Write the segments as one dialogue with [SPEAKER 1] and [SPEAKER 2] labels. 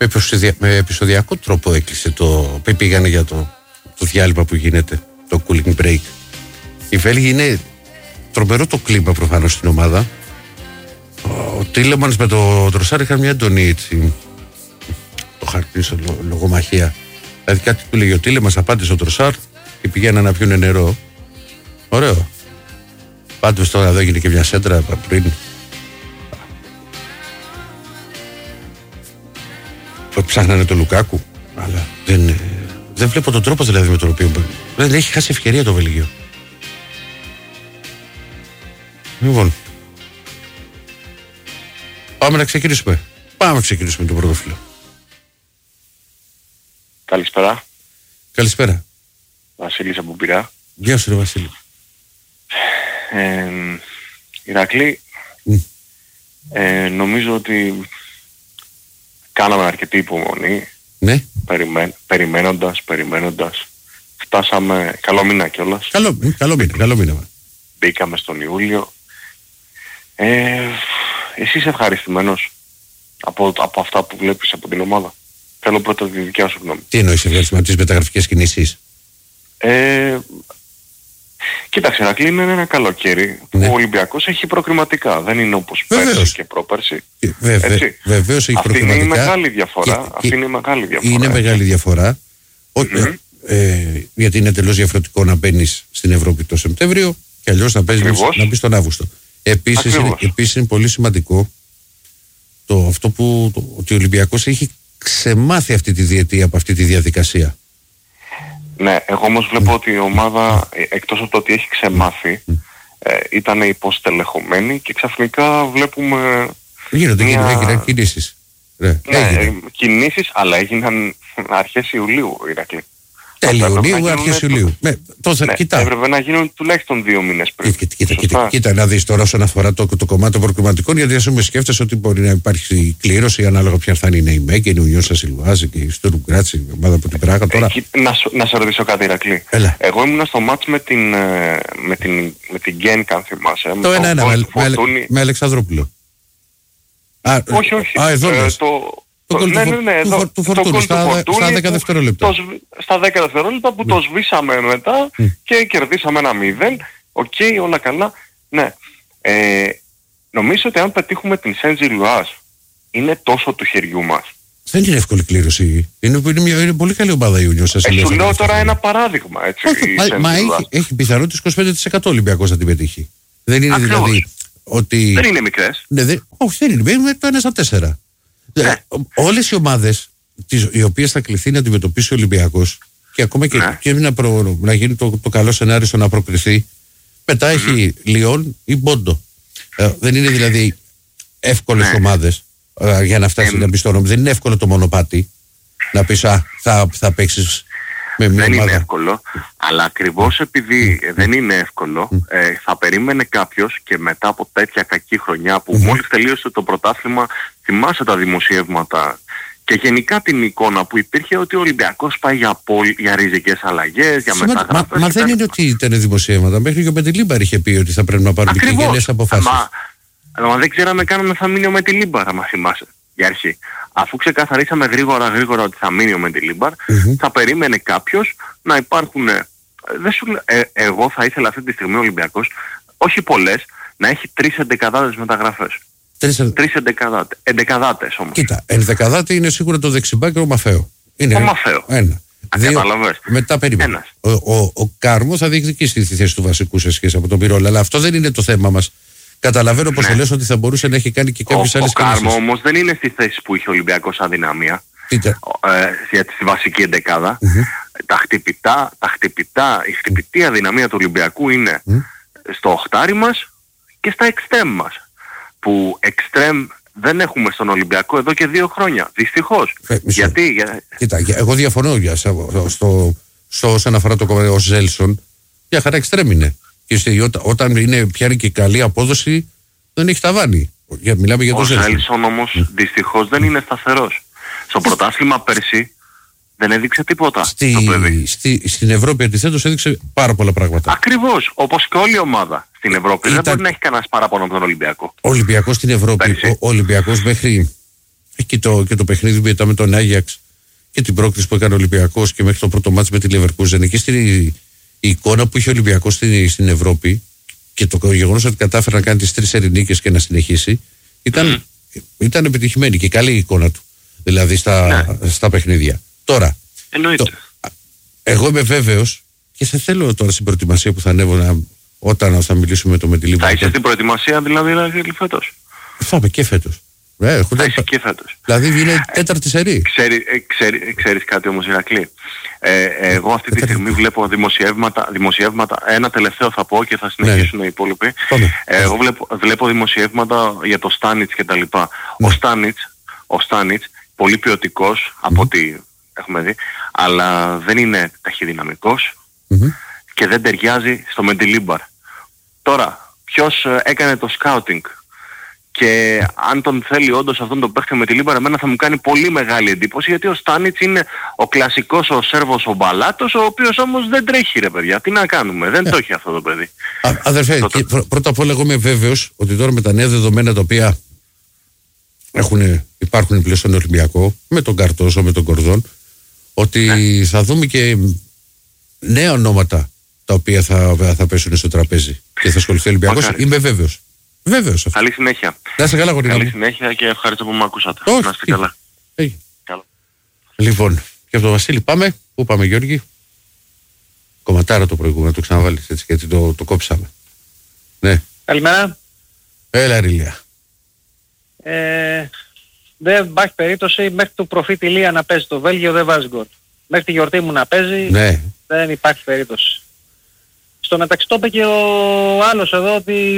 [SPEAKER 1] Με επεισοδιακό τρόπο έκλεισε πήγανε για το διάλειμμα που γίνεται, το cooling break. Οι Βέλγοι είναι τρομερό το κλίμα προφανώς στην ομάδα. Ο Τίλεμανς με το Τροσάρ είχαν μια έντονη έτσι, το χαρακτήρισε λογομαχία. Δηλαδή κάτι που λέγει ο Τίλεμανς απάντησε ο Τροσάρ και πηγαίναν να πιούνε νερό. Ωραίο. Πάντως τώρα εδώ έγινε και μια σέντρα πριν. Ψάχνανε τον Λουκάκου, αλλά δεν βλέπω τον τρόπο δηλαδή με τον οποίο δεν έχει χάσει ευκαιρία το Βελγίο. Λοιπόν, πάμε να ξεκινήσουμε. Το πρώτο φίλο.
[SPEAKER 2] Καλησπέρα.
[SPEAKER 1] Καλησπέρα.
[SPEAKER 2] Βασίλης από Πειραιά.
[SPEAKER 1] Γεια σου ρε Βασίλη.
[SPEAKER 2] Ηρακλή, νομίζω ότι κάναμε αρκετή υπομονή.
[SPEAKER 1] Ναι.
[SPEAKER 2] Περιμένοντας. Φτάσαμε, καλό μήνα κιόλας.
[SPEAKER 1] Καλό μήνα.
[SPEAKER 2] Μπήκαμε στον Ιούλιο. Εσύ είσαι ευχαριστημένος από αυτά που βλέπεις από την ομάδα? Θέλω πρώτα τη δικιά σου γνώμη.
[SPEAKER 1] Τι εννοείς ευχαριστημένος, τις μεταγραφικές κινήσεις?
[SPEAKER 2] Κοίταξε, Ηρακλή, είναι ένα καλοκαίρι που ο Ολυμπιακός έχει προκριματικά. Δεν είναι όπως πέρσι και πρόπερσι.
[SPEAKER 1] Βεβαίως έχει προκριματικά.
[SPEAKER 2] Αυτή είναι η μεγάλη διαφορά.
[SPEAKER 1] Είναι μεγάλη διαφορά. Γιατί είναι τελώς διαφορετικό να μπαίνεις στην Ευρώπη το Σεπτέμβριο και αλλιώς να μπεις τον Αύγουστο. Επίσης είναι πολύ σημαντικό ότι ο Ολυμπιακός έχει ξεμάθει αυτή τη διετία από αυτή τη διαδικασία.
[SPEAKER 2] Ναι, εγώ όμως βλέπω ότι η ομάδα, εκτός από το ότι έχει ξεμάθει, ήταν υποστελεχωμένη και ξαφνικά βλέπουμε...
[SPEAKER 1] Έγιναν κινήσεις.
[SPEAKER 2] Ναι, κινήσεις, αλλά έγιναν αρχές Ιουλίου, Ηρακλή.
[SPEAKER 1] Τέλειο Ιουλίου, αρχές Ιουλίου.
[SPEAKER 2] Έπρεπε να γίνουν τουλάχιστον 2 μήνες πριν.
[SPEAKER 1] Κοίτα να δεις τώρα όσον αφορά το κομμάτι των προκριματικών, γιατί ας πούμε σκέφτεσαι ότι μπορεί να υπάρχει κλήρωση ανάλογα ποια θα είναι η Μέγκεν, ο Νιώσα Σιλβάζη και η Στούρμ Γκράτσι, η ομάδα από την Πράγα τώρα.
[SPEAKER 2] Να σε ρωτήσω κάτι, Ηρακλή. Εγώ ήμουν στο μάτς με την Γκένκ, αν θυμάσαι.
[SPEAKER 1] Το 1-1 με Αλεξανδρόπουλο.
[SPEAKER 2] Όχι.
[SPEAKER 1] Του Φορτούνη στα 10 δευτερόλεπτα.
[SPEAKER 2] Στα 10 δευτερόλεπτα που το σβήσαμε μετά και κερδίσαμε 1-0. Οκ, όλα καλά. Ναι. Νομίζω ότι αν πετύχουμε την Σεντ-Γιλουάζ είναι τόσο του χεριού μας.
[SPEAKER 1] Δεν είναι εύκολη κλήρωση. Είναι πολύ καλή ομάδα η Ουνιώσα.
[SPEAKER 2] Σου λέω τώρα ένα παράδειγμα.
[SPEAKER 1] Μα έχει πιθανότητες 20% Ολυμπιακός να την πετύχει. Δεν είναι δηλαδή ότι...
[SPEAKER 2] Δεν είναι μικρές.
[SPEAKER 1] Όχι, δεν είναι. Είναι το 1-4. Όλες οι ομάδες οι οποίες θα κληθεί να αντιμετωπίσει ο Ολυμπιακός και ακόμα και να γίνει το καλό σενάριο στο να προκριθεί, μετά έχει Λιόν ή Μπόντο. Δεν είναι δηλαδή εύκολες ομάδες για να φτάσει να μπει στο νόμο. Δεν είναι εύκολο το μονοπάτι να πεις θα παίξεις με μια ομάδα.
[SPEAKER 2] Δεν είναι εύκολο, αλλά ακριβώς επειδή δεν είναι εύκολο, θα περίμενε κάποιος και μετά από τέτοια κακή χρονιά που μόλις τελείωσε το πρωτάθλημα, θυμάσαι τα δημοσιεύματα και γενικά την εικόνα που υπήρχε ότι ο Ολυμπιακός πάει για ριζικές αλλαγές, για μεταγραφές.
[SPEAKER 1] Μα δεν είναι ότι ήταν δημοσιεύματα. Μέχρι και ο Πεντιλίμπαρ είχε πει ότι θα πρέπει να πάρουν δικηγενές αποφάσεις.
[SPEAKER 2] Μα δεν ξέραμε καν αν θα μείνει ο Μετιλίμπαρ, άμα θυμάσαι, για αρχή. Αφού ξεκαθαρίσαμε γρήγορα ότι θα μείνει ο Μετιλίμπαρ, θα περίμενε κάποιος να υπάρχουν... εγώ θα ήθελα αυτή τη στιγμή ο Ολυμπιακός, όχι πολλές, να έχει 3 εντεκαδάτες μεταγραφές. 3 εντεκαδάτες όμως.
[SPEAKER 1] Κοίτα, ενδεκαδάτη είναι σίγουρα το δεξιμπά και ο Μαφαίο.
[SPEAKER 2] Ο Μαφαίο.
[SPEAKER 1] Ένα. Μετά περίμενε. Ο Κάρμο θα διεκδικήσει τη θέση του βασικού σε σχέση από τον Πυρόλα, αλλά αυτό δεν είναι το θέμα μας. Καταλαβαίνω πως λες ότι θα μπορούσε να έχει κάνει και κάποιες άλλες κινήσεις.
[SPEAKER 2] Ο Κάρμο όμως δεν είναι στη θέση που είχε ο Ολυμπιακός αδυναμία. Για τη βασική εντεκάδα. Η χτυπητή αδυναμία του Ολυμπιακού είναι στο οχτάρι μας και στα εξτρέμ μας. Που εξτρέμ δεν έχουμε στον Ολυμπιακό εδώ και 2 χρόνια. Δυστυχώς. Γιατί...
[SPEAKER 1] Κοίτα, εγώ διαφωνώ όσον αφορά το κομμάτι ο Ζέλσον. Για χαρά εξτρέμ είναι. Και όταν πιάνει και καλή απόδοση δεν έχει ταβάνι. Μιλάμε για το Ζέλσον.
[SPEAKER 2] Ο Ζέλσον όμως δυστυχώς δεν είναι σταθερός. Στο πρωτάθλημα πέρσι δεν έδειξε τίποτα.
[SPEAKER 1] Στην Ευρώπη αντιθέτως έδειξε πάρα πολλά πράγματα.
[SPEAKER 2] Ακριβώς, όπως και όλη η ομάδα στην Ευρώπη. Δεν μπορεί να έχει κανένας παράπονο από τον Ολυμπιακό.
[SPEAKER 1] Ο Ολυμπιακός στην Ευρώπη, ο Ολυμπιακός μέχρι και το παιχνίδι μετά με τον Άγιαξ και την πρόκληση που έκανε ο Ολυμπιακός και μέχρι το πρώτο μάτς με τη Leverkusen. Εκεί η εικόνα που είχε ο Ολυμπιακός στην Ευρώπη και το γεγονός ότι κατάφερε να κάνει τις 3 ερηνίκες και να συνεχίσει ήταν επιτυχημένη και καλή η εικόνα του. Δηλαδή στα παιχνίδια. Τώρα, εγώ είμαι βέβαιος και σε θέλω τώρα στην προετοιμασία που θα ανέβω όταν θα μιλήσουμε με το Μεντιλίμπαρ.
[SPEAKER 2] Θα είσαι στην προετοιμασία δηλαδή φέτος?
[SPEAKER 1] Θα είμαι και φέτος.
[SPEAKER 2] Θα είσαι και φέτος.
[SPEAKER 1] Δηλαδή είναι τέταρτη σερί.
[SPEAKER 2] Ξέρεις κάτι όμως, Ηρακλή? Εγώ αυτή τη στιγμή βλέπω δημοσιεύματα. Ένα τελευταίο θα πω και θα συνεχίσουν οι υπόλοιποι. Εγώ βλέπω δημοσιεύματα για το Στάνιτς και τα λοιπά. Ο Στάνιτς πολύ ποιοτικός από ό,τι έχουμε δει, αλλά δεν είναι ταχυδυναμικός και δεν ταιριάζει στο Μεντιλίμπαρ. Τώρα, ποιος έκανε το σκάουτινγκ και αν τον θέλει όντως αυτόν τον παίχτη με τη Λίμπαρ, εμένα θα μου κάνει πολύ μεγάλη εντύπωση, γιατί ο Στάνιτς είναι ο κλασικός ο Σέρβος ο μπαλάτος, ο οποίος όμως δεν τρέχει, ρε παιδιά. Τι να κάνουμε, δεν το έχει αυτό το παιδί.
[SPEAKER 1] Αδερφέ, πρώτα απ' όλα εγώ είμαι βέβαιος ότι τώρα με τα νέα δεδομένα τα οποία υπάρχουν πλέον στον Ολυμπιακό, με τον Καρτόζο, με τον Κορδόν, ότι θα δούμε και νέα ονόματα τα οποία θα πέσουν στο τραπέζι και θα ασχοληθεί ο Ολυμπιακός. Είμαι βέβαιος. Βέβαιος αυτό.
[SPEAKER 2] Καλή συνέχεια.
[SPEAKER 1] Να είστε καλά, γονίνα μου.
[SPEAKER 2] Καλή συνέχεια και ευχαριστώ που με ακούσατε. Να είστε καλά.
[SPEAKER 1] Καλά. Λοιπόν, και από τον Βασίλη πάμε. Πού πάμε, Γιώργη? Κομματάρα το προηγούμενο, το ξαναβάλεις έτσι, γιατί το κόψαμε. Ναι.
[SPEAKER 3] Καλημέρα.
[SPEAKER 1] Έλα, Ριλία.
[SPEAKER 3] Δεν υπάρχει περίπτωση μέχρι του προφήτη Λία να παίζει το Βέλγιο, δεν βάζει γκολ. Μέχρι τη γιορτή μου να παίζει, δεν υπάρχει περίπτωση. Στο μεταξύ το είπε και ο άλλος εδώ ότι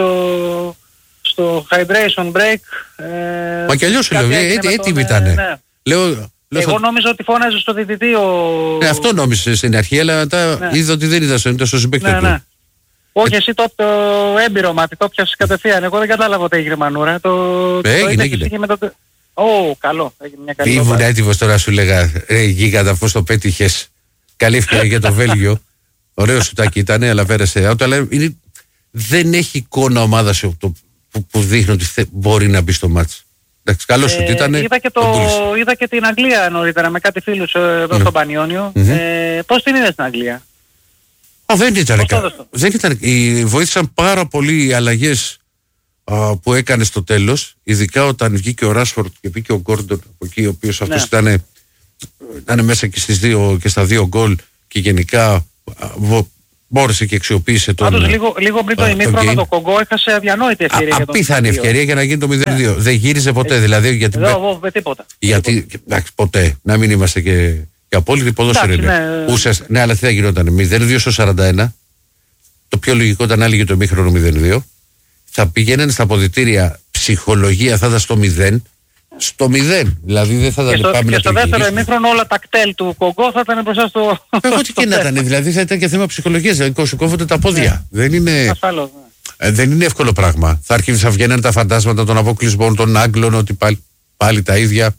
[SPEAKER 3] στο hydration break...
[SPEAKER 1] Μα κι αλλιώς έτοιμοι ήτανε.
[SPEAKER 3] Εγώ νόμιζα ότι φώναζε στο διαιτητή
[SPEAKER 1] αυτό νόμιζε στην αρχή, αλλά μετά είδε ότι δεν ήταν στο συμπαίκτο του. Ναι.
[SPEAKER 3] Όχι, εσύ το έμπειρο μάτι, το πιάσεις κατευθείαν. Εγώ δεν κατάλαβα ότι έγινε μανούρα.
[SPEAKER 1] Έγινε.
[SPEAKER 3] Καλό.
[SPEAKER 1] Ήμουν έτοιμος τώρα, σου λέγα, γίγαντα, πώς το πέτυχες. Καλή ευκαιρία για το Βέλγιο. Ωραίο σουτάκι ήταν, αλλά πέρασε. Αλλά δεν έχει εικόνα ομάδα που δείχνει ότι μπορεί να μπει στο μάτς. Εντάξει, καλό σουτ ήταν.
[SPEAKER 3] Είδα και την Αγγλία νωρίτερα με κάτι φίλους εδώ στο Πανιόνιο. Πώς την είδες στην Αγγλία?
[SPEAKER 1] Δεν ήταν. Βοήθησαν πάρα πολύ οι αλλαγές που έκανε στο τέλος. Ειδικά όταν βγήκε ο Ράσφορντ και βγήκε ο Γκόρντον από εκεί, ο οποίος αυτός ήταν μέσα και στα 2 γκολ και γενικά μπόρεσε και αξιοποίησε τον.
[SPEAKER 3] Πάντως λίγο πριν το ημίχρονο το Κογκό έχασε αδιανόητη ευκαιρία.
[SPEAKER 1] Απίθανη ευκαιρία για να γίνει το 0-2. Δεν γύριζε ποτέ δηλαδή.
[SPEAKER 3] Με τίποτα.
[SPEAKER 1] Γιατί, εντάξει, ποτέ. Να μην είμαστε και απόλυτοι ποδόσφαιρο είναι. Ναι, αλλά τι θα γινόταν? 0-2 στο 41. Το πιο λογικό ήταν να έλεγε το ημίχρονο 0-2. Θα πηγαίνανε στα αποδυτήρια, ψυχολογία θα ήταν στο 0. Στο 0. Δηλαδή δεν θα ήταν πάμε.
[SPEAKER 3] Και στο δεύτερο ημίχρονο όλα τα κτέλ του Κογκό θα ήταν μπροστά στο.
[SPEAKER 1] Ό,τι και να ήταν. Δηλαδή θα ήταν και θέμα ψυχολογίας. Δηλαδή σου κόβονται τα πόδια. Δεν είναι. Δεν είναι εύκολο πράγμα. Θα βγαίνουν τα φαντάσματα των αποκλεισμών, των Άγγλων, ότι πάλι τα ίδια.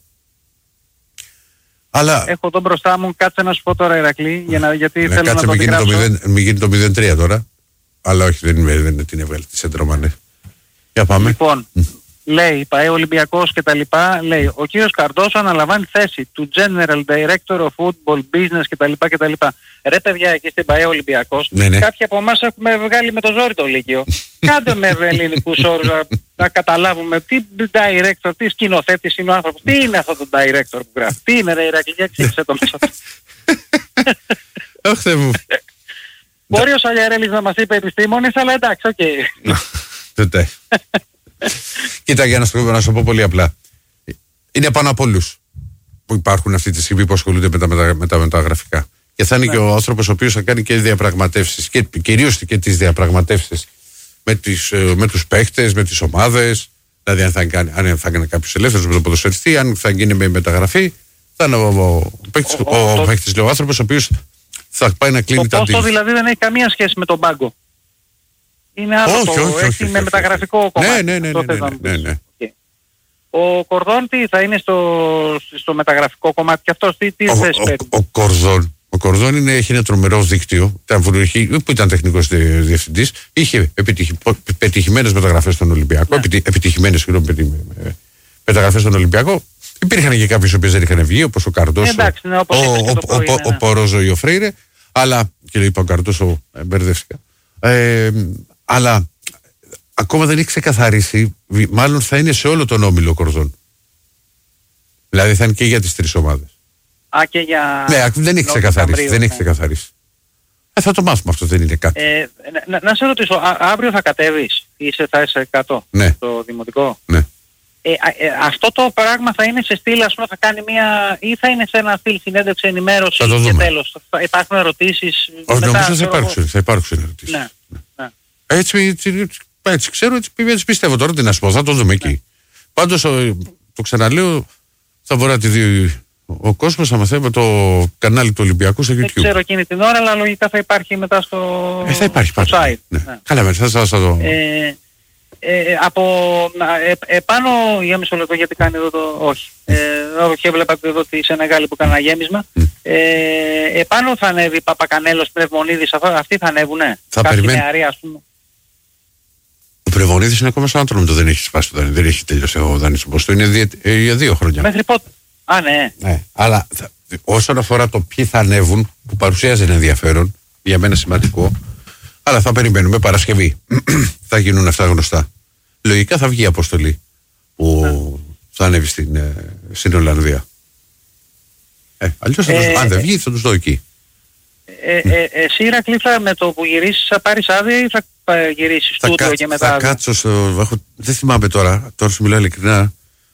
[SPEAKER 1] Αλλά...
[SPEAKER 3] Έχω τον μπροστά μου, κάτσε να σου πω τώρα, Ηρακλή, γιατί θέλω να το αντιγράψω.
[SPEAKER 1] Μην γίνει το 0-3 τώρα. Αλλά όχι, δεν είναι την έβγαλε τη Σεντρομανέ. Για πάμε.
[SPEAKER 3] Λοιπόν, λέει, πάει ο Ολυμπιακός και τα λοιπά, λέει, ο κύριος Καρτόσο αναλαμβάνει θέση του General Director of Football Business και τα λοιπά. Ρε παιδιά, εκεί στην ΠαΕ Ολυμπιακός, κάποιοι από εμάς έχουμε βγάλει με το ζόρι το Λύκειο. Κάντε με ελληνικούς όρους να καταλάβουμε τι director, τι σκηνοθέτης είναι ο άνθρωπος, τι είναι αυτό το director που γράφει, τι είναι ρε Ηρακλή, για εξήγησε το μέσα του.
[SPEAKER 1] Αχ, Θεέ μου.
[SPEAKER 3] Μπορεί ο Σαλιαρέλης να μας είπε επιστήμονες, αλλά εντάξει, οκ.
[SPEAKER 1] Κοίτα, για να σου πω πολύ απλά. Είναι πάνω από όλους που υπάρχουν αυτή τη στιγμή που ασχολούνται με τα μεταγραφικά. Και θα είναι και ο άνθρωπος ο οποίος θα κάνει και διαπραγματεύσεις και κυρίως και τις διαπραγματεύσεις με τους παίχτες, με τις ομάδες. Δηλαδή αν θα κάνει κάποιος ελεύθερος με τον ποδοσφαιριστή, αν θα γίνει με μεταγραφή, θα είναι ο παίχτης, λέει ο άνθρωπος ο οποίος θα πάει να κλείνει τα
[SPEAKER 3] αντίληψη. Το πόστο δηλαδή δεν έχει καμία σχέση με τον πάγκο. Είναι άλλο έχει με μεταγραφικό κομμάτι.
[SPEAKER 1] Ναι.
[SPEAKER 3] Ο Κορδόν τι θα είναι στο μεταγραφικό κομμάτι και αυτός τι θέση παίρνει?
[SPEAKER 1] Ο Κορδόν έχει ένα τρομερό δίκτυο που ήταν τεχνικός διευθυντής, είχε πετυχημένες μεταγραφές στον Ολυμπιακό, επιτυχημένες μεταγραφές στον Ολυμπιακό, Υπήρχαν και κάποιοι οι οποίοι δεν είχαν βγει, όπως ο Καρντόσο, ο Πορόζο ή ο Φρέιρε, αλλά, και είπα ο Καρντόσο, μπερδεύτηκα. Αλλά ακόμα δεν έχει ξεκαθαρίσει, μάλλον θα είναι σε όλο τον όμιλο Κορδών. Δηλαδή θα είναι και για τις 3 ομάδες.
[SPEAKER 3] Και για...
[SPEAKER 1] Ναι, δεν έχει ξεκαθαρίσει. Δεν έχει ξεκαθαρίσει. Θα το μάθουμε αυτό, δεν είναι κάτι.
[SPEAKER 3] Να σε ρωτήσω, αύριο θα κατέβεις, θα είσαι 100 στο δημοτικό.
[SPEAKER 1] Ναι.
[SPEAKER 3] Αυτό το πράγμα θα είναι σε στήλη, ας πούμε, θα κάνει μια, ή θα είναι σε ένα στυλ συνέντευξη, ενημέρωση και τέλος. Θα υπάρχουν ερωτήσεις.
[SPEAKER 1] Όχι, νομίζω θα υπάρξουν ερωτήσεις.
[SPEAKER 3] Ναι.
[SPEAKER 1] Έτσι ξέρω, έτσι πιστεύω τώρα, τι να σου πω, θα το δούμε εκεί. Πάντως, το ξαναλέω, θα μπορεί να τη δει ο κόσμος, θα μαθαίνει το κανάλι του Ολυμπιακού στο YouTube.
[SPEAKER 3] Δεν ξέρω εκείνη την ώρα, αλλά λογικά θα υπάρχει μετά στο
[SPEAKER 1] θα υπάρχει στο site. Ναι. Καλά, θα το...
[SPEAKER 3] από επάνω, για μισό λεπτό, γιατί κάνει εδώ το... Όχι. Όχι, έβλεπα εδώ τη Σενεγάλη που κάνει ένα γέμισμα. Επάνω θα ανέβει Παπακανέλος, Πνευμονίδης, αυτοί θα ανέβουνε.
[SPEAKER 1] Θα
[SPEAKER 3] περιμένει.
[SPEAKER 1] Ο Πνευμονίδης είναι ακόμα στο άντρομο, δεν έχει σπάσει το δανεισμό, δεν έχει τελειώσει ο δανεισμός του, είναι για 2 χρόνια.
[SPEAKER 3] Μέχρι πότε? Ναι.
[SPEAKER 1] Αλλά όσον αφορά το ποιοι θα ανέβουν, που παρουσιάζει ένα ενδιαφέρον, για μένα σημαντικό, αλλά θα περιμένουμε Παρασκευή. Θα γίνουν αυτά γνωστά. Λογικά θα βγει η αποστολή που θα ανέβει στην Ολλανδία. Αλλιώς αν δεν βγει θα τους δω εκεί.
[SPEAKER 3] Εσύ, Ηρακλή, με το που γυρίσεις θα πάρεις άδεια ή θα γυρίσεις στούντιο και μετά?
[SPEAKER 1] Θα κάτσω δεν θυμάμαι τώρα σου μιλάω ειλικρινά.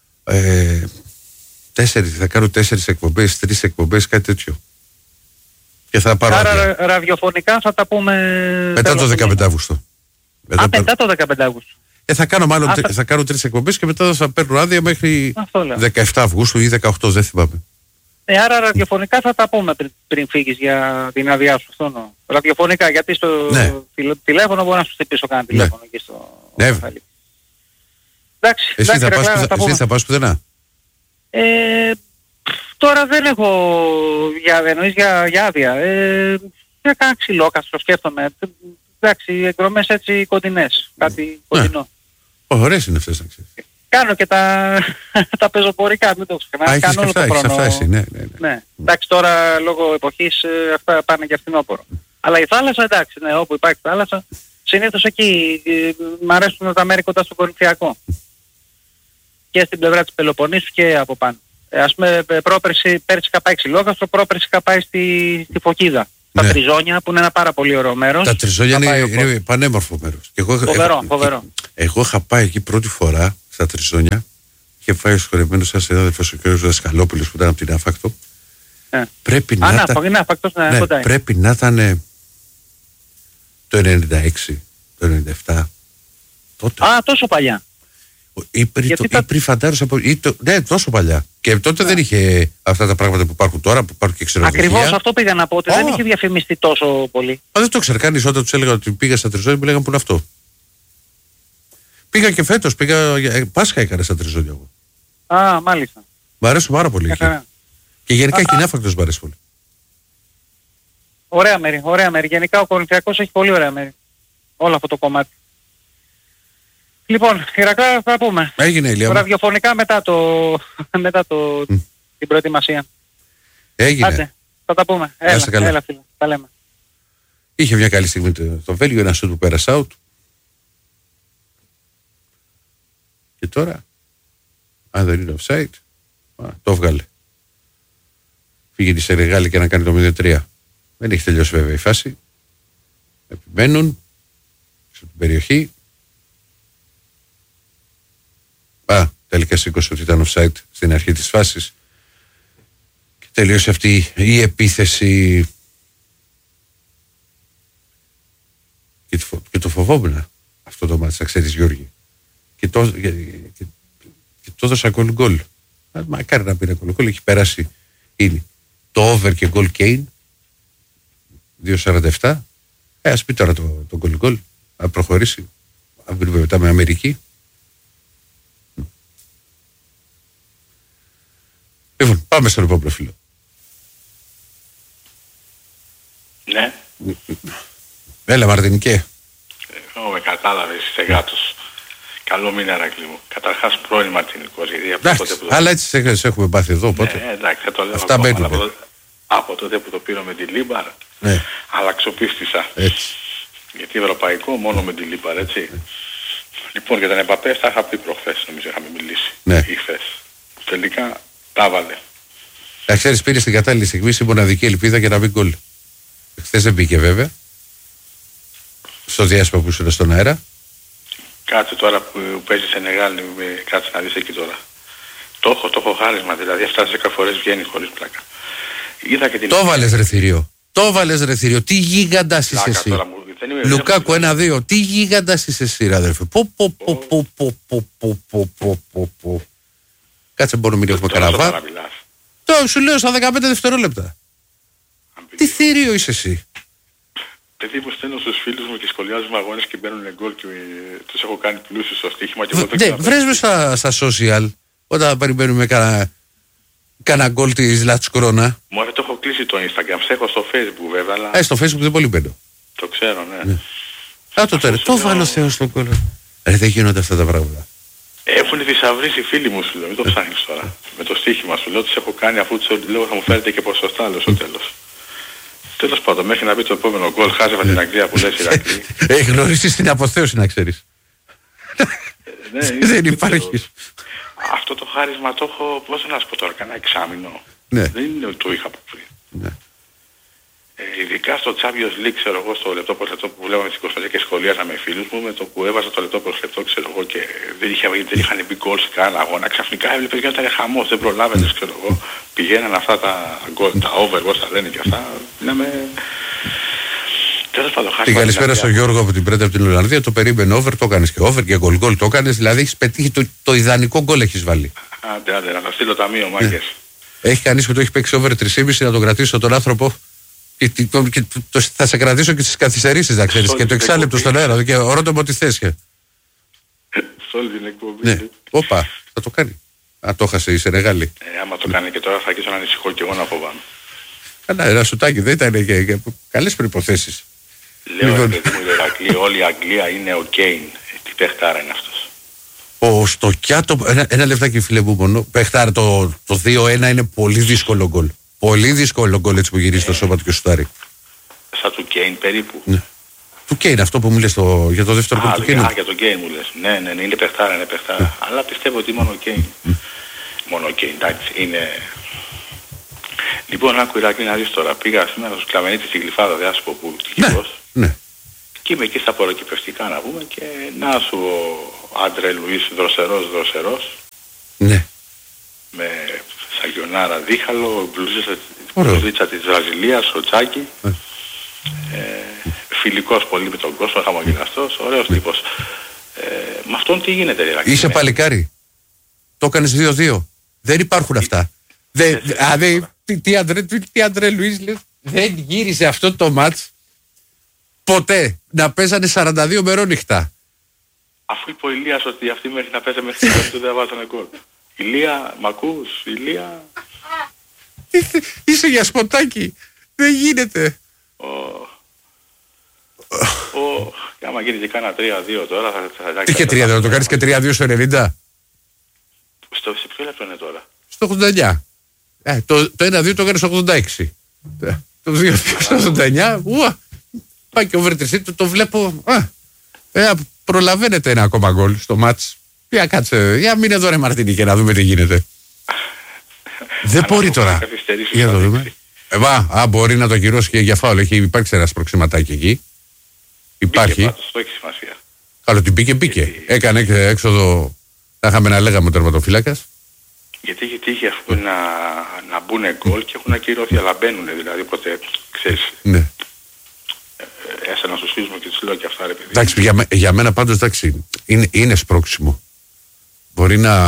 [SPEAKER 1] 4, θα κάνω 4 εκπομπές, 3 εκπομπές, κάτι τέτοιο. Και θα πάρω
[SPEAKER 3] άρα ραδιοφωνικά θα τα πούμε
[SPEAKER 1] μετά το 15 Αύγουστο.
[SPEAKER 3] Μετά το 15 Αύγουστο.
[SPEAKER 1] Θα κάνω 3 εκπομπές και μετά θα παίρνω άδεια μέχρι 17 Αυγούστου ή 18, δεν θυμάμαι.
[SPEAKER 3] Άρα ραδιοφωνικά θα τα πούμε πριν φύγεις για την άδειά σου. Αυτό ραδιοφωνικά, γιατί στο τηλέφωνο μπορώ να σου χτυπήσω κανένα τηλέφωνο εκεί στο... Εντάξει,
[SPEAKER 1] εσύ θα πας πουθενά?
[SPEAKER 3] Τώρα δεν έχω εννοείς για άδεια. Για κάνα ξυλόκαστρο σκέφτομαι. Εντάξει, εκδρομές έτσι κοντινές. Κάτι κοντινό.
[SPEAKER 1] Ωραίες είναι αυτές, να ξέρεις.
[SPEAKER 3] Κάνω και τα πεζοπορικά, μην το ξεχνάς. Κάνω όλο το χρόνο. Ναι. Εντάξει, τώρα λόγω εποχής αυτά πάνε και φθινόπωρο. Αλλά η θάλασσα, εντάξει, όπου υπάρχει θάλασσα, συνήθως εκεί μ' αρέσουν τα μέρη κοντά στο Κορινθιακό. Και στην πλευρά της Πελοποννήσου και από πάνω. Ας πούμε, πέρσι είχα πάει Ξυλόκαστρο, πρόπερσι είχα πάει στη Φωκίδα. Τα Τριζόνια, που είναι ένα πάρα πολύ ωραίο μέρος.
[SPEAKER 1] Τα Τριζόνια είναι πανέμορφο μέρος.
[SPEAKER 3] Φοβερό.
[SPEAKER 1] Εγώ είχα πάει εκεί πρώτη φορά στα Τριζόνια. Είχε πάει ο συγχωρεμένος σας συνάδελφος ο κ. Δασκαλόπουλος που ήταν από την Άφακτο. Πρέπει να ήταν το 96, το 97. Τότε.
[SPEAKER 3] Τόσο παλιά.
[SPEAKER 1] Ή πριν φαντάρος από... Ναι, τόσο παλιά. Και τότε δεν είχε αυτά τα πράγματα που υπάρχουν τώρα, που υπάρχουν και ξενοδοχεία.
[SPEAKER 3] Ακριβώς αυτό πήγα να πω, ότι δεν είχε διαφημιστεί τόσο πολύ.
[SPEAKER 1] Δεν το ξέρει κανείς. Όταν τους έλεγα ότι πήγα στα Τριζόνια, μου λέγανε που είναι αυτό. Πήγα και φέτος, Πάσχα έκανα στα Τριζόνια εγώ.
[SPEAKER 3] Μάλιστα.
[SPEAKER 1] Μ' αρέσουν πάρα πολύ εκεί. Και γενικά και η Ναύακτος μ' αρέσει πολύ.
[SPEAKER 3] Ωραία μέρη. Γενικά ο Κορινθιακός έχει πολύ ωραία μέρη. Όλο αυτό το κομμάτι. Λοιπόν, Ηρακλά, θα πούμε.
[SPEAKER 1] Έγινε, Ηλία.
[SPEAKER 3] Ραδιοφωνικά μετά την προετοιμασία.
[SPEAKER 1] Έγινε.
[SPEAKER 3] Άντε, θα τα πούμε. Έλα φίλε, τα λέμε.
[SPEAKER 1] Είχε μια καλή στιγμή το Βέλγιο, ένα σούτ που πέρασε out. Και τώρα, αν δεν είναι offside, το βγάλε. Πήγε σε Σενεγάλη και να κάνει το 0-3. Δεν έχει τελειώσει βέβαια η φάση. Επιμένουν στην περιοχή. Τελικά σήκωσε ότι ήταν offside στην αρχή της φάσης και τελείωσε αυτή η επίθεση. Και το φοβόμουν αυτό το μάτς, να ξέρεις, Γιώργη. Και το έδωσα γκολ. Μακάρι να πήρε γκολ. Έχει περάσει ήδη το over και γκολ Κέιν 2.47. Ας πει τώρα το γκολ. Αν προχωρήσει, αν βρει μετά με Αμερική. Λοιπόν, πάμε στο επόμενο φίλο.
[SPEAKER 4] Ναι.
[SPEAKER 1] Έλα, Μαρτινικέ.
[SPEAKER 4] Με κατάλαβες, είσαι γάτος. Καλό μήνα, Ηρακλή μου. Καταρχάς πρώην Μαρτινικός, γιατί από τότε που...
[SPEAKER 1] Αλλά έτσι σε έχουμε πάθει εδώ, οπότε.
[SPEAKER 4] Ναι, εντάξει, θα το λέω
[SPEAKER 1] αυτά
[SPEAKER 4] ακόμα. Από τότε που το πήρα με τη Λίμπαρ,
[SPEAKER 1] ναι,
[SPEAKER 4] αλλαξοπίστησα.
[SPEAKER 1] Έτσι.
[SPEAKER 4] Γιατί ευρωπαϊκό μόνο με τη Λίμπαρ, έτσι. Λοιπόν, για τον Εμπαπέ, τα είχα πει προχθές, νομίζω είχαμε μιλήσει.
[SPEAKER 1] Ναι.
[SPEAKER 4] Ή χθες. Τελικά τα βάλε.
[SPEAKER 1] Ξέρεις, πήρε στην κατάλληλη στιγμή στη μοναδική ελπίδα για να μπει γκολ. Χθες δεν μπήκε βέβαια. Στο διάστημα που ήσουν στον αέρα.
[SPEAKER 4] Κάτσε τώρα που παίζει σε Νεγάλη, κάτσε να δεις εκεί τώρα. Το έχω χάρισμα, δηλαδή αυτά 10 φορές βγαίνει χωρίς πλάκα. Είδα και την...
[SPEAKER 1] Το βάλες ρε θηρίο. Το βάλες ρε θηρίο. Τι γίγαντας είσαι εσύ. Λουκάκου 1-2. Τι γίγαντας είσαι εσύ ρε αδερφέ. Κάτσε μπορούμε να μην έχουμε καραβά. Το σου λέω στα 15 δευτερόλεπτα. Τι θηρίο είσαι εσύ.
[SPEAKER 4] Παιδί μου στέλνω στους φίλους μου και σχολιάζουμε αγώνες και μπαίνουν γκολ και τους έχω κάνει πλούσιους στο στοίχημα και εγώ δεν ξέρω.
[SPEAKER 1] Βρες με στα social όταν περιμένουμε κάνα γκολ της Λατσκρόνα.
[SPEAKER 4] Μωρέ, το έχω κλείσει το Instagram, σε έχω στο Facebook βέβαια, αλλά...
[SPEAKER 1] Στο Facebook δεν πολύ μπαίνω.
[SPEAKER 4] Το ξέρω, ναι.
[SPEAKER 1] Το βάλω Θεό στον κόλλο. Δεν γίνονται αυτά τα πράγματα.
[SPEAKER 4] Έχουν θησαυρίσει οι φίλοι μου, σου λέω, μην το ψάχνεις τώρα. Με το στοίχημα σου λέω, τους έχω κάνει αφού τους λέω θα μου φέρετε και ποσοστά, λέω στο τέλος. Τέλος πάντων, μέχρι να μπει το επόμενο γκολ, χάζευα την Αγγλία που λες Ηρακλή.
[SPEAKER 1] Έχει γνωρίσει την αποθέωση να ξέρεις. Δεν υπάρχει.
[SPEAKER 4] Αυτό το χάρισμα το έχω, πώς να σου πω τώρα, κανένα εξάμηνο. Δεν είναι ότι το είχα από πριν. Ειδικά στο Champions League, ξέρω εγώ, στο λεπτό προς λεπτό που βλέπαμε στις 25 και σχολίαζα με φίλους μου, με το που έβαζα το λεπτό προς λεπτό, ξέρω εγώ, και δεν είχαν μπει γκολ σε κανένα αγώνα. Ξαφνικά έβλεπες και ήταν χαμός, δεν προλάβαινες, ξέρω εγώ. Πηγαίναν αυτά τα γκολ, τα over, όπως τα λένε και αυτά. Τέλος πάντων,
[SPEAKER 1] την καλησπέρα στον Γιώργο από την Πρέντα από την Ολλανδία. Το περίμενε over, το έκανες και over και γκολ το έκανες. Δηλαδή έχεις πετύχει το ιδανικό γκολ έχεις βάλει.
[SPEAKER 4] Άντε, να τα στείλω ταμείο, μάγκες.
[SPEAKER 1] Έχει κανείς που το έχει παίξει over 3,5 να τον κρατήσω τον άνθρωπο. Θα σε κρατήσω και στις καθυστερήσεις, να ξέρεις. Και το εξάλεπτο στον αέρα. Και ρώτα μου ό,τι θες. Σε
[SPEAKER 4] όλη την εκπομπή.
[SPEAKER 1] Ναι. Όπα, θα το κάνει. Αν το έχασε η Σενεγάλη.
[SPEAKER 4] Άμα το κάνει και τώρα θα αρχίσω να ανησυχώ και εγώ να φοβάμαι.
[SPEAKER 1] Καλά, ένα σουτάκι δεν ήταν και καλές προϋποθέσεις.
[SPEAKER 4] Λέω παιδί μου Ηρακλή, όλη η Αγγλία είναι ο Κέιν. Τι παιχτάρα είναι αυτός.
[SPEAKER 1] Ο Στοκιάτο, ένα λεπτάκι φίλε μου μόνο. Παιχτάρα το 2-1 είναι πολύ δύσκολο γκολ. Πολύ δύσκολο γκολ έτσι που γυρίζει το σώμα του και σουτάρει.
[SPEAKER 4] Σαν του Κέιν περίπου.
[SPEAKER 1] Ναι. Του Κέιν, αυτό που μου λες για το δεύτερο γκολ του Κέιν.
[SPEAKER 4] Για τον Κέιν μου λες. Ναι, είναι παιχτάρα, είναι παιχτάρα. Αλλά πιστεύω ότι μόνο ο Κέιν. Μόνο ο Κέιν, εντάξει, είναι... Λοιπόν, άκου Ηρακλή να δεις τώρα. Πήγα σήμερα στους Κλαμενίτες στη Γλυφάδα, δεν θα σου πω πού, τυχώς.
[SPEAKER 1] Ναι.
[SPEAKER 4] Και είμαι εκεί στα προκυπευτικά να πούμε και να σου ο Άντρε Λουίς δροσερός.
[SPEAKER 1] Ναι.
[SPEAKER 4] Με σαγιονάρα δίχαλο, μπλουζίτσα της Βραζιλίας, ο Τσάκη. Φιλικός πολύ με τον κόσμο, χαμογελαστός, ωραίος τύπος. Με αυτόν τι γίνεται Ηρακλή.
[SPEAKER 1] Είσαι παλικάρι. Το έκανες 2-2. Δεν υπάρχουν αυτά. Τι Αντρέ Λουίς λες. Δεν γύρισε αυτό το μάτς ποτέ να παίζανε 42 μερόνυχτα.
[SPEAKER 4] Αφού είπε ο Ηλίας ότι αυτή μέχρι να παίζει μέχρι του δεν βάζανε γκολ. Ηλία, μ' ακούς, Ηλία.
[SPEAKER 1] Είσαι για σποτάκι. Δεν γίνεται.
[SPEAKER 4] Και άμα γίνει και κάνα 3-2 τώρα θα...
[SPEAKER 1] Τι και 3-2, το κάνεις και 3-2 στο 90.
[SPEAKER 4] Σε ποιο λεπτό είναι τώρα.
[SPEAKER 1] Στο 89. Το 1-2 το κάνεις στο 86. Το 2-2 στο 89. Πάει και over 3, το βλέπω. Προλαβαίνετε ένα ακόμα γκολ στο μάτς. Για κάτσε, για μείνε εδώ ρε Μαρτίνη και να δούμε τι γίνεται. Δεν μπορεί τώρα. Για το δούμε. Μπορεί να το ακυρώσει και για φάουλ. Έχει υπάρξει ένα σπροξηματάκι εκεί. Υπάρχει.
[SPEAKER 4] Αυτό έχει σημασία.
[SPEAKER 1] Καλό την μπήκε. Έκανε έξοδο. Θα είχαμε να λέγαμε ο τερματοφύλακας.
[SPEAKER 4] Γιατί έχει τύχει αυτό να μπουν γκολ και έχουν ακυρωθεί, αλλά μπαίνουν δηλαδή, οπότε ξέρεις.
[SPEAKER 1] Ναι.
[SPEAKER 4] Έσανα στους φίλους μου και τους λέω και αυτά ρε παιδί.
[SPEAKER 1] Εντάξει, για μένα πάντως εντάξει, είναι σπρώξιμο. Μπορεί να...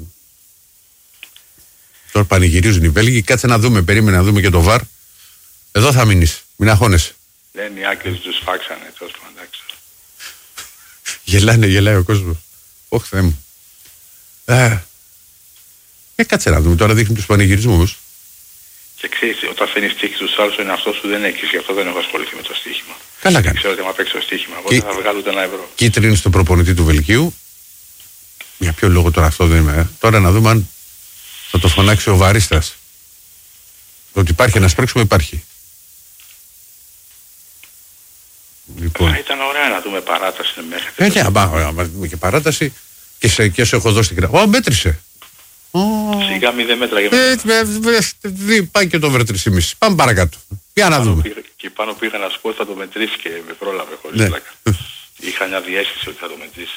[SPEAKER 1] Τώρα πανηγυρίζουν οι Βέλγοι, κάτσε να δούμε, περίμενε να δούμε και το VAR. Εδώ θα μείνεις, μην αγχώνεσαι.
[SPEAKER 4] Λένε οι άκρες τους φάξανε, τόσο εντάξει.
[SPEAKER 1] Γελάει ο κόσμος. Όχι Θεέ μου. Κάτσε να δούμε, τώρα δείχνει τους πανηγυρισμούς.
[SPEAKER 4] Και ξέρεις, όταν φαίνεις τύχη στους άλλους, είναι αυτό σου δεν έχεις, γι' αυτό δεν έχω ασχοληθεί με το στοίχημα.
[SPEAKER 1] Καλά κάνει.
[SPEAKER 4] Ξέρω ότι άμα παίξει το στοίχημα, εγώ δεν θα βγάλω ούτε ένα ευρώ.
[SPEAKER 1] Κίτρινη στον προπονητή του Βελγίου. Για ποιο λόγο τώρα αυτό δεν είναι. Τώρα να δούμε αν θα το φωνάξει ο Βαρίστας. Ότι υπάρχει να σπρώξουμε, υπάρχει.
[SPEAKER 4] Λοιπόν. Ήταν ωραία να δούμε παράταση μέχρι.
[SPEAKER 1] Ναι, δούμε και παράταση και σε έχω δώσει την γραμμή. Μέτρησε.
[SPEAKER 4] Σιγά 0 μέτρα για μένα.
[SPEAKER 1] Πάει και το over 3,5. Πάμε παρακάτω. Για να δούμε.
[SPEAKER 4] Και πάνω πήγα να σου πω ότι θα το μετρήσει και με πρόλαβε χωρίς πλάκα. Είχα μια διέστηση ότι θα το μετρήσει.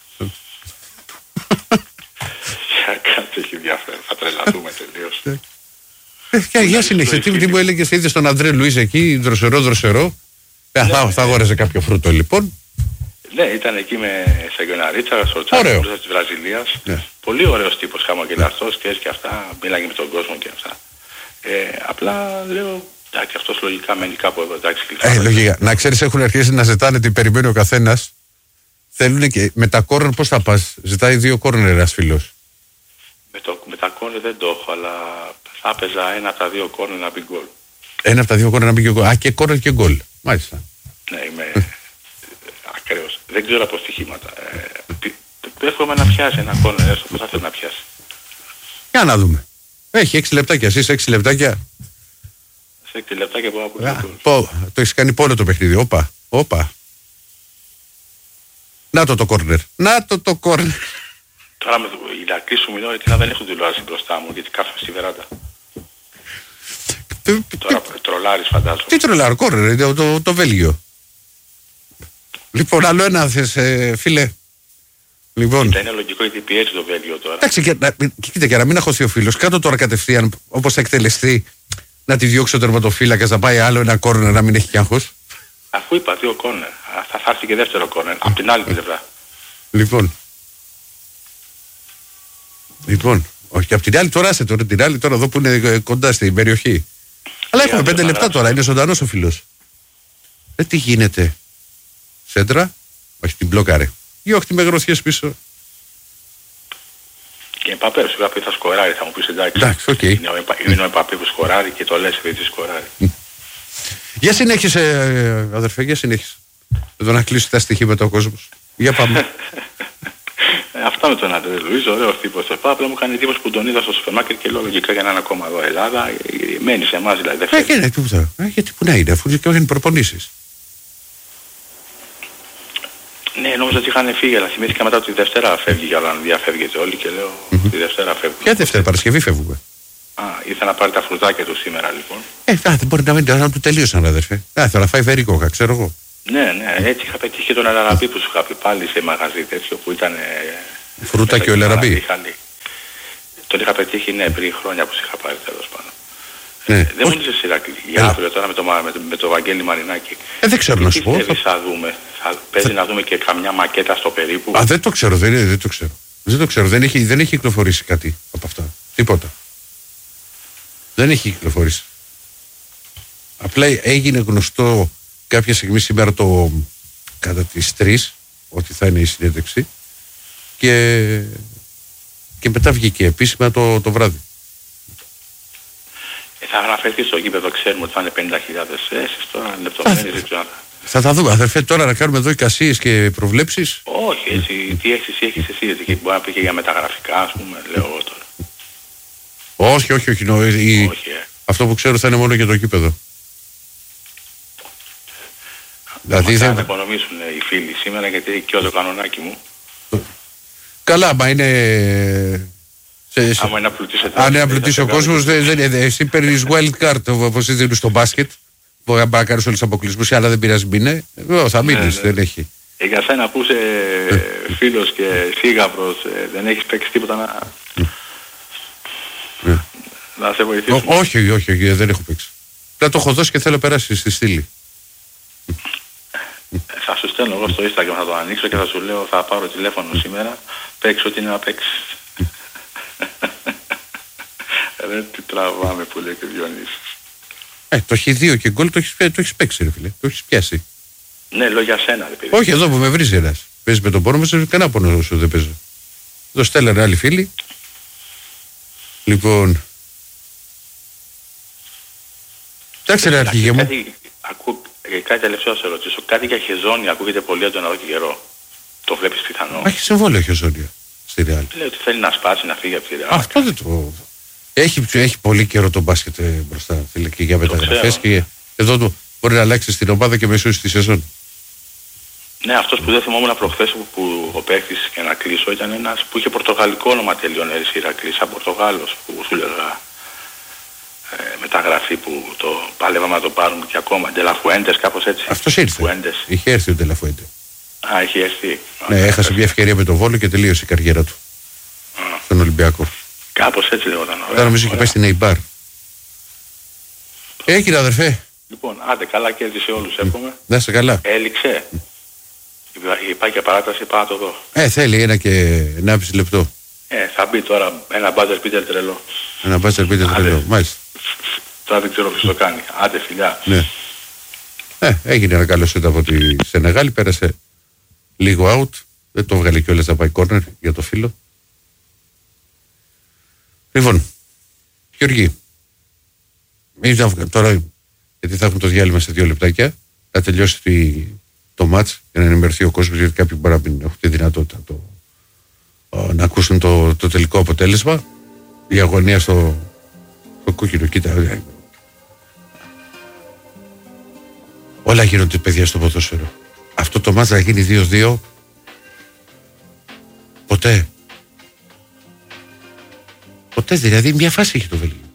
[SPEAKER 4] Για κάτι έχει ενδιαφέρον. Θα τρελαθούμε τελείως.
[SPEAKER 1] Για συνέχισε. Τι μου έλεγες, είδες τον Αντρέ Λουίς εκεί, δροσερό. Θα αγόραζε κάποιο φρούτο λοιπόν.
[SPEAKER 4] Ναι, ήταν εκεί με Σαγκιοναρίτσα, στο τσάκι της Βραζιλίας. Ναι. Πολύ ωραίος τύπος, χαμογελαστός και αυτά, μίλαγε με τον κόσμο και αυτά. Απλά λέω, εντάξει, αυτός λογικά μένει κάπου εδώ, εντάξει.
[SPEAKER 1] Λογικά. Να ξέρεις, έχουν αρχίσει να ζητάνε τι περιμένει ο καθένας. Θέλουν και με τα κόρνερ πώς θα πας, ζητάει 2 κόρνερ ένας φίλος.
[SPEAKER 4] Με τα κόρνερ δεν το έχω, αλλά θα έπαιζα ένα από τα 2 κόρνερ να μπει γκολ.
[SPEAKER 1] Ένα από τα 2 κόρνερ να μπει γκολ. Α, και κόρνερ και γκολ. Μάλιστα.
[SPEAKER 4] Ναι, είμαι ακραίος. Δεν ξέρω από στοιχήματα. Εύχομαι να πιάσει ένα κόρνερ, έστω πώς θα θέλει να πιάσει.
[SPEAKER 1] Για να δούμε. Έχει 6 λεπτάκια, εσείς 6 λεπτάκια.
[SPEAKER 4] Σε 6 λεπτάκια μπορώ να
[SPEAKER 1] πω. Το έχεις κάνει πόλο το παιχνίδι. Όπα. Να το κόρνερ. Το κόρνερ.
[SPEAKER 4] Τώρα με η λακρή σου μιλώ γιατί να δεν έχω τηλεόραση μπροστά μου, γιατί κάθομαι στη βεράντα. Τώρα τρολάρεις φαντάζομαι.
[SPEAKER 1] Τι τρολάρω, κόρνερ, το Βέλγιο. Λοιπόν, άλλο ένα θες, φίλε. Λοιπόν.
[SPEAKER 4] Είναι λογικό γιατί πιέζει το Βέλγιο τώρα.
[SPEAKER 1] Εντάξει, κοίτα και να μην αχωθεί ο φίλος. Κάτω τώρα κατευθείαν, όπως θα εκτελεστεί, να τη διώξει ο τερματοφύλακας, να πάει άλλο ένα κόρνερ να μην έχει κι άγχος.
[SPEAKER 4] Αφού είπα 2 κόρνερ, θα έρθει και δεύτερο κόρνερ, από την άλλη πλευρά.
[SPEAKER 1] Λοιπόν, όχι από την άλλη τώρα, την άλλη τώρα εδώ που είναι κοντά στην περιοχή. Αλλά έχουμε 5 λεπτά τώρα, είναι ζωντανός ο φίλος. Τι γίνεται. Σέντρα, όχι την μπλοκάρε. Ή όχι με γροθιές πίσω.
[SPEAKER 4] Και Εμπαπέ, σου είπα θα σκοράρει, θα μου πεις εντάξει.
[SPEAKER 1] Εντάξει, οκ.
[SPEAKER 4] Είναι ο Εμπαπέ που σκοράρει και το λες επειδή σκοράρει.
[SPEAKER 1] Για συνέχισε, αδερφέ, για συνέχισε. Εδώ να κλείσει τα στοιχήματα ο κόσμος. Για πάμε.
[SPEAKER 4] Αυτά με τον Αντρέ Λουίς, ωραίος τύπος. Απλά μου κάνει εντύπωση που τον είδα στο σούπερ μάρκετ και λέω λογικά για να είναι ακόμα εδώ Ελλάδα. Μένει σε εμάς δηλαδή. Δεν φεύγει.
[SPEAKER 1] Γιατί που να είναι, αφού και όχι προπονήσεις.
[SPEAKER 4] Ναι, νόμιζα ότι είχαν φύγει, αλλά θυμήθηκα μετά ότι τη Δευτέρα φεύγει για να διαφεύγετε όλοι και λέω τη Δευτέρα φεύγουμε.
[SPEAKER 1] Ποια Δευτέρα, Παρασκευή φεύγουμε.
[SPEAKER 4] Ήρθα να πάρει τα φρουτάκια του σήμερα λοιπόν.
[SPEAKER 1] Δεν μπορεί να μην του τελείωσαν, αδερφέ. Θα φάει βερίκοκα, ξέρω εγώ.
[SPEAKER 4] Ναι, έτσι είχα πετύχει και τον Ελαραμπή που σου είχα πει πάλι σε μαγαζί τέτοιο που ήταν.
[SPEAKER 1] Φρούτα και ο Ελαραμπή.
[SPEAKER 4] Τον είχα πετύχει, ναι, πριν χρόνια που σε είχα πάρει τέλος πάντων. Δεν μου είσαι Ηρακλή. Για αύριο τώρα με το Βαγγέλη Μαρινάκη.
[SPEAKER 1] Δεν ξέρω να σου πω.
[SPEAKER 4] Θα δούμε. Παίζει να δούμε και καμιά μακέτα στο περίπου.
[SPEAKER 1] Δεν το ξέρω, δεν το ξέρω. Δεν το ξέρω, δεν έχει κυκλοφορήσει κάτι από αυτά. Τίποτα. Δεν έχει κυκλοφορήσει. Απλά έγινε γνωστό κάποια στιγμή σήμερα κατά τις 3 ότι θα είναι η συνέντευξη και μετά βγήκε επίσημα το βράδυ.
[SPEAKER 4] Θα αναφερθεί στο γήπεδο, ξέρουμε ότι θα είναι 50.000 θέσεις, τώρα λεπτομέρειες δεν ξέρω.
[SPEAKER 1] Θα τα δούμε, αδερφέ, τώρα να κάνουμε εδώ εικασίες και προβλέψεις.
[SPEAKER 4] Όχι, έτσι, τι αίσθηση έχεις εσύ, γιατί μπορεί να πει και για μεταγραφικά, ας πούμε, λέω εγώ τώρα.
[SPEAKER 1] Όχι. Αυτό που ξέρω θα είναι μόνο για το γήπεδο.
[SPEAKER 4] Δηλαδή θα επωνομήσουν οι φίλοι σήμερα γιατί και το κανονάκι μου.
[SPEAKER 1] Καλά, μα είναι...
[SPEAKER 4] Άμα είναι απλουτής
[SPEAKER 1] αν είναι απλουτής ο κόσμος, εσύ παίρνεις wild card όπως δίνουν στο μπάσκετ. Μπορεί να κάνεις όλους τους αποκλεισμούς, αλλά δεν πειράζει μπίνε. Θα μείνεις, δεν έχει.
[SPEAKER 4] Για σένα που είσαι φίλος και θύγαυρος, δεν έχεις παίξει τίποτα να σε βοηθήσει.
[SPEAKER 1] Όχι, δεν έχω παίξει. Απλά το έχω δώσει και θέλω να περάσει στη στήλη.
[SPEAKER 4] Θα σου στέλνω εγώ στο Instagram, θα το ανοίξω και θα σου λέω θα πάρω τηλέφωνο σήμερα, παίξω ό,τι είναι να παίξεις. Τι τραβάμε που λέει και ο Διονύσης.
[SPEAKER 1] Το έχει 2 και γκολ το έχεις παίξει ρε φίλε, το έχεις πιάσει.
[SPEAKER 4] Ναι, λέω για σένα ρε παιδί.
[SPEAKER 1] Όχι, εδώ που με βρίζει ένας. Παίζεις με τον πόνο μας, κανένα πόνο σου δεν παίζω. Εδώ στέλνανε άλλοι φίλοι. Λοιπόν... Εντάξει ρε αρχηγέ μου.
[SPEAKER 4] Κάτι τελευταίο σε ρωτήσω. Κάτι για χεζόνια ακούγεται πολύ έντονα εδώ και καιρό. Το βλέπεις πιθανό?
[SPEAKER 1] Έχει συμβόλαιο χεζόνια. στη Ρεάλ.
[SPEAKER 4] Λέει ότι θέλει να σπάσει, να φύγει από τη Ρεάλ.
[SPEAKER 1] Αυτό δεν το... Έχει πολύ καιρό το μπάσκετ μπροστά, φίλε, και για μεταγραφές και εδώ μπορεί να αλλάξει την ομάδα και μέσω στη σεζόν.
[SPEAKER 4] Ναι, αυτός που δεν θυμόμουν προχθές που ο παίκτης, για να κλείσω, ήταν ένας που είχε πορτογαλικό όνομα τελειώνερης Ηρακλής, σαν Πορτογάλος, που σου λέγα μεταγραφή που το παλεύαμε να το πάρουμε και ακόμα. Ντελαφουέντες, κάπως έτσι.
[SPEAKER 1] Αυτός ήρθε. Είχε έρθει ο Ντελαφουέντε.
[SPEAKER 4] Α, είχε έρθει.
[SPEAKER 1] Ναι, έχασε μια ευκαιρία με τον Βόλο και τελείωσε η καριέρα του. Στον Ολυμπιακό.
[SPEAKER 4] Κάπως έτσι λέγονταν.
[SPEAKER 1] Τώρα νομίζω είχε πάει στην Ειμπάρ. Κύριε αδερφέ.
[SPEAKER 4] Λοιπόν, άντε, καλά κέρδισε όλους, εύχομαι.
[SPEAKER 1] Να είστε καλά.
[SPEAKER 4] Έληξε. Υπάρχει και παράταση, πάω να το δω.
[SPEAKER 1] Θέλει 1,5 λεπτό.
[SPEAKER 4] Θα μπει τώρα ένα buzzer beater τρελό.
[SPEAKER 1] Ένα buzzer beater τρελό, μάλιστα.
[SPEAKER 4] Τώρα δεν ξέρω ποιος το κάνει. Άντε, φιλιά.
[SPEAKER 1] Ναι. Έγινε ένα καλό σετ από τη Σενεγάλη, πέρασε λίγο out. Δεν το έβγαλε κιόλας να πάει corner για το φίλο. Λοιπόν, Γιώργη, τώρα, γιατί θα έχουμε το διάλειμμα σε 2 λεπτάκια, θα τελειώσει το μάτς για να ενημερωθεί ο κόσμος, γιατί κάποιοι μπορεί να μην έχουν τη δυνατότητα να ακούσουν το τελικό αποτέλεσμα. Η αγωνία στο κόκκινο, κοίτα. Όλα γίνονται, παιδιά, στο ποδόσφαιρο. Αυτό το μάτς να γίνει 2-2 ποτέ. Ποτέ, δηλαδή μια φάση έχει το Βέλγιο.